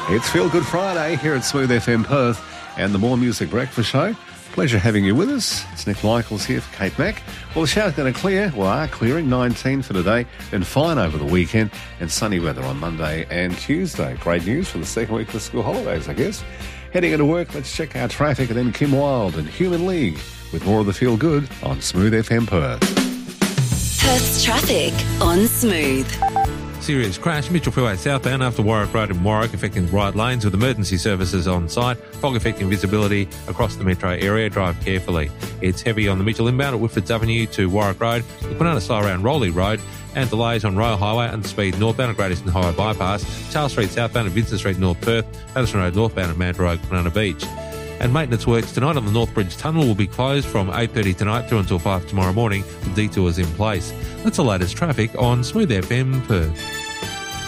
It's Feel Good Friday here at Smooth FM Perth and the More Music Breakfast Show. Pleasure having you with us. It's Nick Michaels here for Kate Mack. Well, the show's going to clear. We are clearing 19 for today, then fine over the weekend and sunny weather on Monday and Tuesday. Great news for the second week of the school holidays, I guess. Heading into work, let's check our traffic and then Kim Wilde and Human League with more of the Feel Good on Smooth FM Perth. Perth's traffic on Smooth. Serious crash, Mitchell Freeway southbound after Warwick Road in Warwick, affecting right lanes with emergency services on site. Fog affecting visibility across the metro area. Drive carefully. It's heavy on the Mitchell inbound at Whitfords Avenue to Warwick Road. The Kwinana slow around Rowley Road and delays on Royal Highway under speed northbound at Great Eastern Highway bypass. Charles Street southbound at Vincent Street North Perth. Patterson Road northbound at Mandurah Road, Kwinana Beach. And maintenance works tonight on the North Bridge Tunnel will be closed from 8:30 tonight through until 5 tomorrow morning with detours in place. That's the latest traffic on Smooth FM Perth.